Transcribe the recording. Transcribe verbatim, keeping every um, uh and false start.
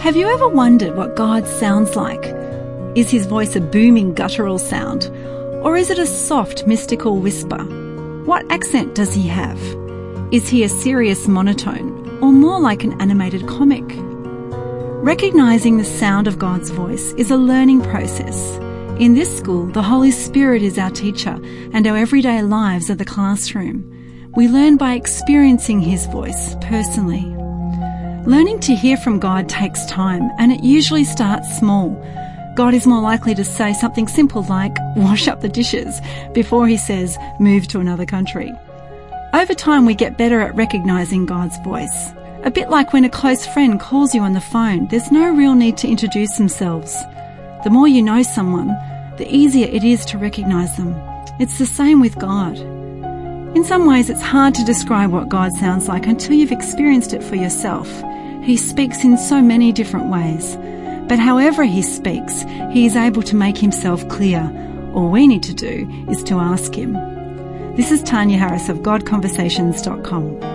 Have you ever wondered what God sounds like? Is his voice a booming guttural sound, or is it a soft mystical whisper? What accent does he have? Is he a serious monotone, or more like an animated comic? Recognizing the sound of God's voice is a learning process. In this school, the Holy Spirit is our teacher, and our everyday lives are the classroom. We learn by experiencing his voice personally. Learning to hear from God takes time, and it usually starts small. God is more likely to say something simple like, wash up the dishes, before he says, move to another country. Over time, we get better at recognizing God's voice. A bit like when a close friend calls you on the phone, there's no real need to introduce themselves. The more you know someone, the easier it is to recognize them. It's the same with God. In some ways, it's hard to describe what God sounds like until you've experienced it for yourself. He speaks in so many different ways. But however he speaks, he is able to make himself clear. All we need to do is to ask him. This is Tanya Harris of God Conversations dot com.